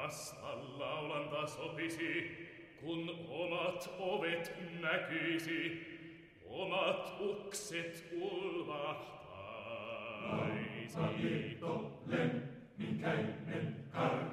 Vasta laulanta sopisi, kun omat ovet näkyisi, omat ukset ulvahtaisi. Laulta liitto lemminkäinen kar.